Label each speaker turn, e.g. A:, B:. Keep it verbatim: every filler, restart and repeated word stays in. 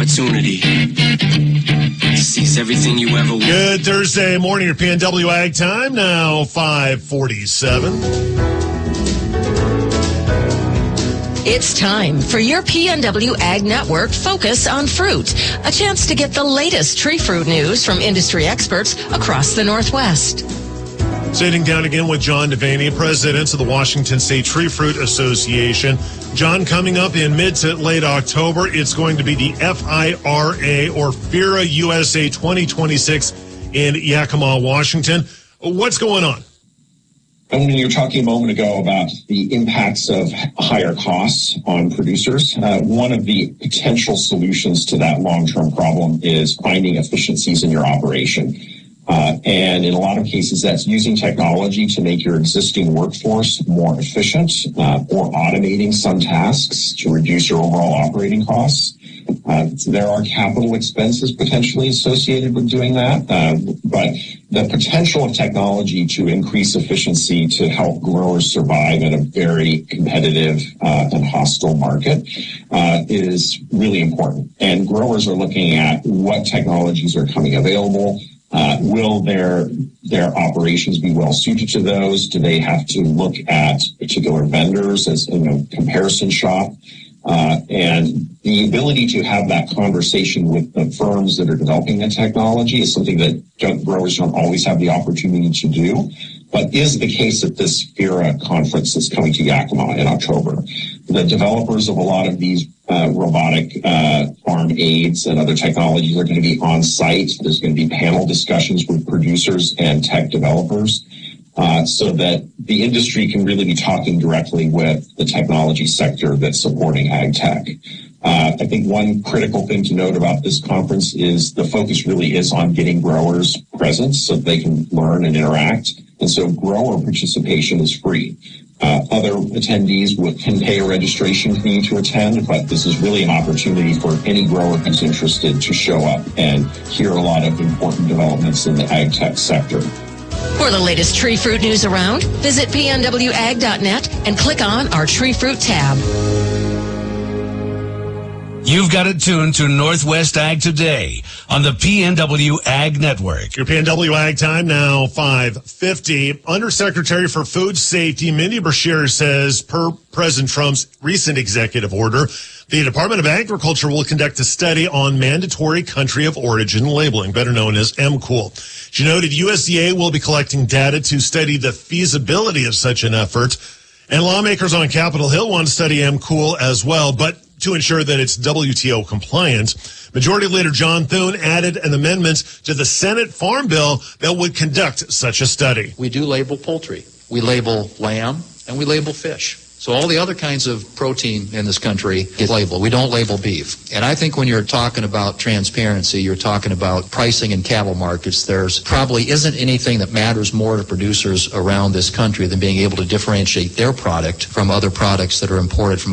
A: opportunity. Seize everything you ever want.
B: Good Thursday morning, your P N W Ag time, now five forty-seven.
C: It's time for your P N W Ag Network Focus on Fruit, a chance to get the latest tree fruit news from industry experts across the Northwest.
B: Sitting down again with John Devaney, president of the Washington State Tree Fruit Association. John, coming up in mid to late October, it's going to be the F I R A or FIRA U S A twenty twenty-six in Yakima, Washington. What's going on?
D: And when you were talking a moment ago about the impacts of higher costs on producers, uh, one of the potential solutions to that long-term problem is finding efficiencies in your operation. Uh, and in a lot of cases, that's using technology to make your existing workforce more efficient, uh, or automating some tasks to reduce your overall operating costs. Uh, there are capital expenses potentially associated with doing that, uh, but the potential of technology to increase efficiency to help growers survive in a very competitive uh, and hostile market uh, is really important. And growers are looking at what technologies are coming available. Uh, will their their operations be well suited to those? Do they have to look at particular vendors as you know comparison shop? Uh, and the ability to have that conversation with the firms that are developing the technology is something that don't, growers don't always have the opportunity to do, but is the case at this FIRA conference that's coming to Yakima in October. The developers of a lot of these uh, robotic uh, farm aids and other technologies are going to be on site. There's going to be panel discussions with producers and tech developers. Uh, so that the industry can really be talking directly with the technology sector that's supporting ag tech. Uh, I think one critical thing to note about this conference is the focus really is on getting growers present so that they can learn and interact. And so grower participation is free. Uh, other attendees will, can pay a registration fee to attend, but this is really an opportunity for any grower who's interested to show up and hear a lot of important developments in the ag tech sector.
C: For the latest tree fruit news around, visit P N W ag dot net and click on our Tree Fruit tab.
E: You've got it tuned to Northwest Ag Today on the P N W Ag Network.
B: Your P N W Ag time now five fifty. Undersecretary for Food Safety Mindy Brashear says per President Trump's recent executive order, the Department of Agriculture will conduct a study on mandatory country of origin labeling, better known as M C O L. She noted U S D A will be collecting data to study the feasibility of such an effort, and lawmakers on Capitol Hill want to study M C O L as well, but to ensure that it's W T O compliant. Majority Leader John Thune added an amendment to the Senate Farm Bill that would conduct such a study.
F: We do label poultry. We label lamb, and we label fish. So all the other kinds of protein in this country get labeled. We don't label beef. And I think when you're talking about transparency, you're talking about pricing in cattle markets, there's probably isn't anything that matters more to producers around this country than being able to differentiate their product from other products that are imported from